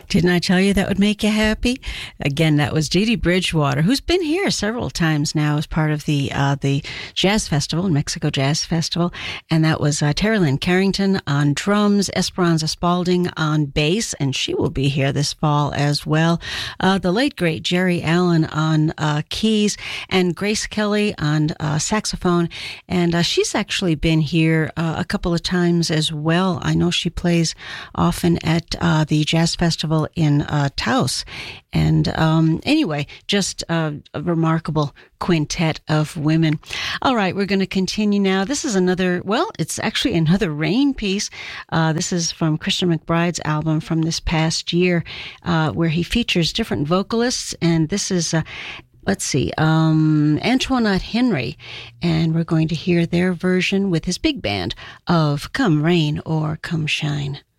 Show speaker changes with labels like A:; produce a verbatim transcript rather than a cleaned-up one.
A: Didn't I tell you that would make you happy? Again, that was Dee Dee Bridgewater, who's been here several times now as part of the uh, the Jazz Festival, Mexico Jazz Festival. And that was uh, Terry Lynn Carrington on drums, Esperanza Spalding on bass, and she will be here this fall as well. Uh, the late, great Jerry Allen on uh, keys, and Grace Kelly on uh, saxophone. And uh, she's actually been here uh, a couple of times as well. I know she plays often at uh, the Jazz Festival in uh, Taos. And um, anyway, just uh, a remarkable quintet of women. All right, we're going to continue now. This is another, well, it's actually another Rain piece. Uh, this is from Christian McBride's album from this past year, uh, where he features different vocalists. And this is, uh, let's see, um, Antoinette Henry. And we're going to hear their version with his big band of Come Rain or Come Shine.